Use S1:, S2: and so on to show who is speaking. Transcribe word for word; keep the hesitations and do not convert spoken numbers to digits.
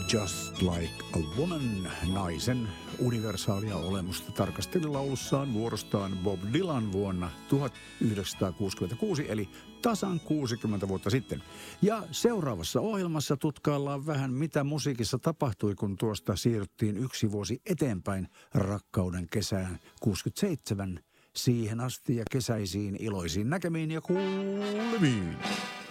S1: Just Like a Woman, naisen universaalia olemusta tarkasteli laulussaan vuorostaan Bob Dylan vuonna tuhatyhdeksänsataakuusikymmentäkuusi, eli tasan kuusikymmentä vuotta sitten. Ja seuraavassa ohjelmassa tutkaillaan vähän, mitä musiikissa tapahtui, kun tuosta siirryttiin yksi vuosi eteenpäin rakkauden kesään kuusikymmentäseitsemän siihen asti ja kesäisiin iloisiin näkemiin ja kuulemiin.